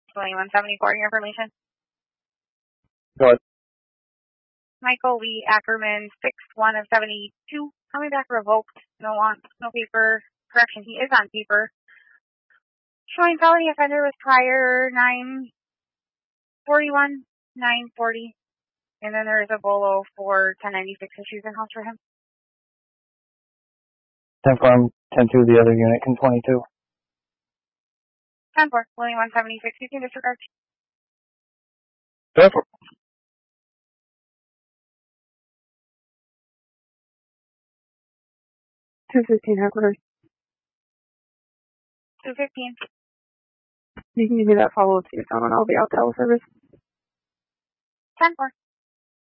William 174, your information. Go ahead. Michael Lee Ackerman, 6-1 of 72. Coming back revoked. No paper. Correction, he is on paper. Showing felony offender was prior 941, 940. And then there is a bolo for 1096 issues in house for him. 10-4, 10-2, the other unit can 22. 10-4, William 176, you can disregard. Go for it. headquarters. 215. You can give me that follow-up to your phone and I'll be out teleservice. 10-4.